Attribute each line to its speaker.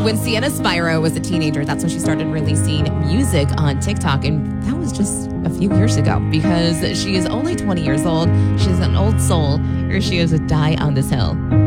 Speaker 1: When Sienna Spyro was a teenager, that's when she started releasing music on TikTok. And that was just a few years ago because she is only 20 years old. She's an old soul. Here she is with Die on This Hill.